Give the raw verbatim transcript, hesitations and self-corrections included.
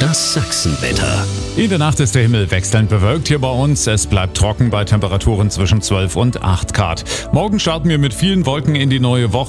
Das Sachsenwetter. In der Nacht ist der Himmel wechselnd bewölkt hier bei uns. Es bleibt trocken bei Temperaturen zwischen zwölf und acht Grad. Morgen starten wir mit vielen Wolken in die neue Woche.